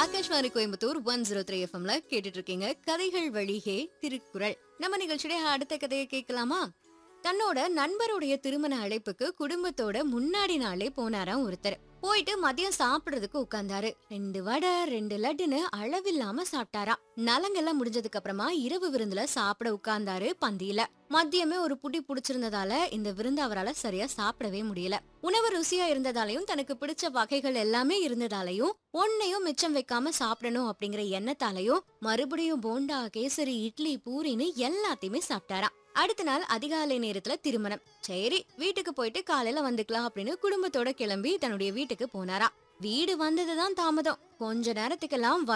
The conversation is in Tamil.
ஆகாஷ்வாணி கோயம்புத்தூர் 103 எஃப்எம்ல கேட்டுட்டு இருக்கீங்க கதைகள் வழியே திருக்குறள். நம்ம நிகழ்ச்சியுடைய அடுத்த கதையை கேட்கலாமா? தன்னோட நண்பருடைய திருமண அழைப்புக்கு குடும்பத்தோட முன்னாடி நாளே போனாராம் ஒருத்தர். போயிட்டு மதியம் சாப்பிடுறதுக்கு உட்கார்ந்தாரு. 2 வடை 2 லட்டுன்னு அளவில்லாம சாப்பிட்டாராம். நலங்கெல்லாம் முடிஞ்சதுக்கு அப்புறமா இரவு விருந்துல சாப்பிட உட்கார்ந்தாரு பந்தியில. மதியமே ஒரு புடி புடிச்சிருந்ததால இந்த விருந்து அவரால சரியா சாப்பிடவே முடியல. உணவு ருசியா இருந்ததாலையும் தனக்கு பிடிச்ச வகைகள் எல்லாமே இருந்ததாலையும் ஒன்னையும் மிச்சம் வைக்காம சாப்பிடணும் அப்படிங்கிற எண்ணத்தாலையும் மறுபடியும் போண்டா கேசரி இட்லி பூரின்னு எல்லாத்தையுமே சாப்பிட்டாராம். அடுத்த நாள் அதிகாலை நேரத்துல திருமணம். சரி வீட்டுக்கு போயிட்டு காலையில வந்துக்கலாம் அப்படின்னு குடும்பத்தோட கிளம்பி தன்னுடைய வீட்டுக்கு போனாரா. வீடு வந்ததுதான் தாமதம். கொஞ்ச நேரத்துக்கெல்லாம்